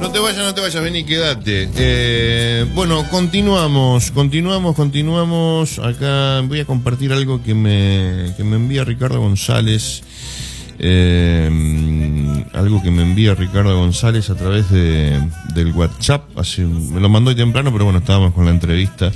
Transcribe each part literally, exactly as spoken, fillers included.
No te vayas, no te vayas, vení, quédate. Eh, bueno, continuamos, continuamos, continuamos. Acá voy a compartir algo que me, que me envía Ricardo González. Eh, algo que me envía Ricardo González a través de, del WhatsApp. Hace, me lo mandó hoy temprano, pero bueno, estábamos con la entrevista.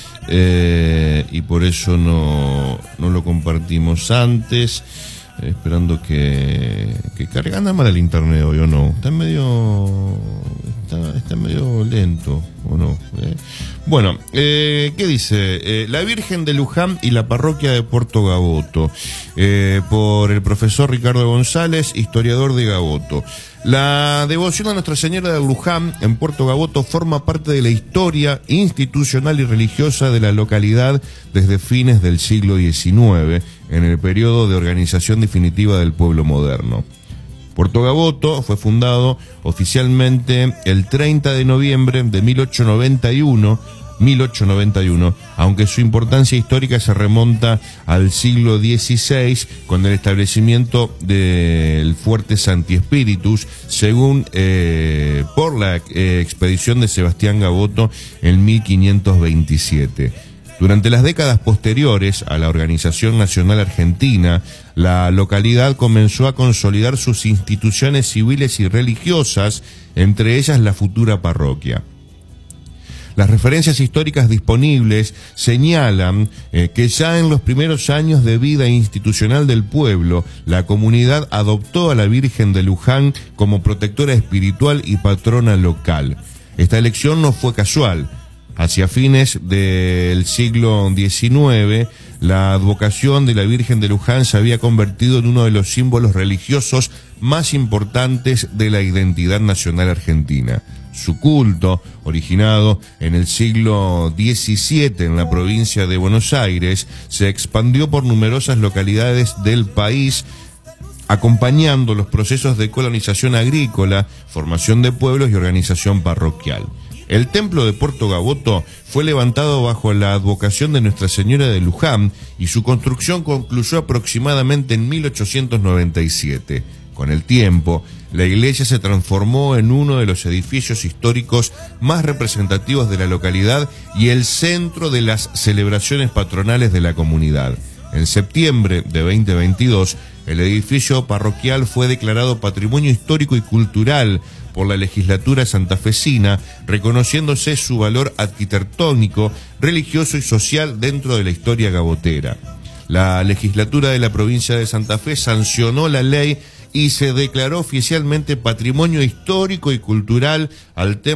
Eh, y por eso no, no lo compartimos antes. Eh, esperando que, que cargue. Anda mal el internet hoy, ¿o no? Está medio está, está medio lento, ¿o no? ¿Eh? Bueno, eh, ¿qué dice? Eh, la Virgen de Luján y la parroquia de Puerto Gaboto, eh, por el profesor Ricardo González, historiador de Gaboto. La devoción a Nuestra Señora de Luján en Puerto Gaboto forma parte de la historia institucional y religiosa de la localidad desde fines del siglo diecinueve, en el periodo de organización definitiva del pueblo moderno. Puerto Gaboto fue fundado oficialmente el treinta de noviembre de mil ochocientos noventa y uno, mil ochocientos noventa y uno, aunque su importancia histórica se remonta al siglo dieciséis con el establecimiento del fuerte Santi Espíritus, según eh, por la eh, expedición de Sebastián Gaboto en mil quinientos veintisiete. Durante las décadas posteriores a la Organización Nacional Argentina, la localidad comenzó a consolidar sus instituciones civiles y religiosas, entre ellas la futura parroquia. Las referencias históricas disponibles señalan eh, que ya en los primeros años de vida institucional del pueblo, la comunidad adoptó a la Virgen de Luján como protectora espiritual y patrona local. Esta elección no fue casual. Hacia fines del siglo diecinueve, la advocación de la Virgen de Luján se había convertido en uno de los símbolos religiosos más importantes de la identidad nacional argentina. Su culto, originado en el siglo diecisiete en la provincia de Buenos Aires, se expandió por numerosas localidades del país, acompañando los procesos de colonización agrícola, formación de pueblos y organización parroquial. El templo de Puerto Gaboto fue levantado bajo la advocación de Nuestra Señora de Luján y su construcción concluyó aproximadamente en mil ochocientos noventa y siete. Con el tiempo, la iglesia se transformó en uno de los edificios históricos más representativos de la localidad y el centro de las celebraciones patronales de la comunidad. En septiembre de veinte veintidós, el edificio parroquial fue declarado Patrimonio Histórico y Cultural por la legislatura santafesina, reconociéndose su valor arquitectónico, religioso y social dentro de la historia gabotera. La legislatura de la provincia de Santa Fe sancionó la ley y se declaró oficialmente Patrimonio Histórico y Cultural al templo